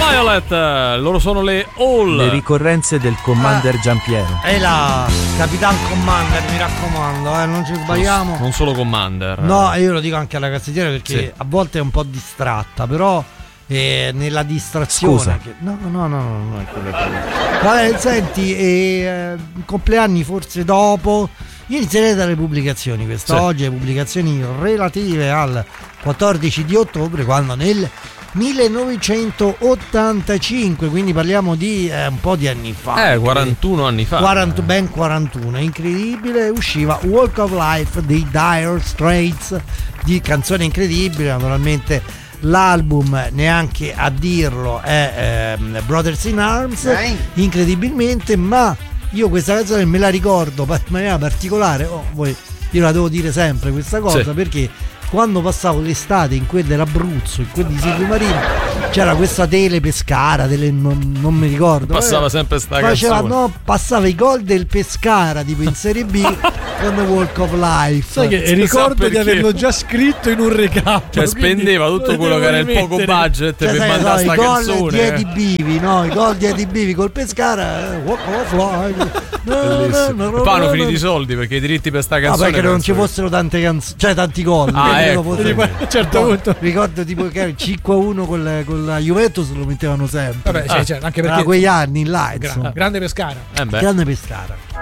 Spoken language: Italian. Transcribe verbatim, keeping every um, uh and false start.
Violet, loro sono le All. Le ricorrenze del Commander ah. Giampiero. E là, Capitan Commander, mi raccomando, eh, non ci sbagliamo. Non, non solo Commander. No, io lo dico anche alla cazzeggiera perché sì. a volte è un po' distratta, però eh, nella distrazione. Scusa. Che, no, no, no, no, no, è quello che... Vabbè, senti, eh, compleanni forse dopo. Io inizierei dalle pubblicazioni quest'oggi, sì. Le pubblicazioni relative al quattordici di ottobre, quando nel millenovecentottantacinque, quindi parliamo di eh, un po' di anni fa. Eh, quarantuno anni fa. quaranta, ben quarantuno, incredibile, usciva Walk of Life dei Dire Straits, di canzone incredibile, naturalmente l'album, neanche a dirlo, è eh, Brothers in Arms, eh. incredibilmente, ma io questa canzone me la ricordo in maniera particolare, oh, voi, io la devo dire sempre questa cosa, sì. Perché quando passavo l'estate in quel dell'Abruzzo, in quel di Silvio Marino, c'era questa tele Pescara, tele, non, non mi ricordo. Passava eh, sempre sta faceva, canzone. No, passava i gol del Pescara tipo in Serie B con The Walk of Life. Sai che si ricordo di averlo già scritto in un recap. Cioè spendeva tutto quello che era il poco budget, cioè, per sai, mandare sta so, canzone. I gol di Eddie Bivi, no? I gol di Eddie Bivi col Pescara, eh, Walk of Life. No, no, no, no, poi hanno finito i soldi perché i diritti per sta canzone. No, perché non ci fossero tante canzoni, cioè tanti gol. Ah, ecco. Certo punto. Ricordo tipo che cinque a uno con la, con la Juventus lo mettevano sempre. Vabbè, ah, cioè, anche perché da quegli anni là, gra- grande Pescara. Eh grande Pescara.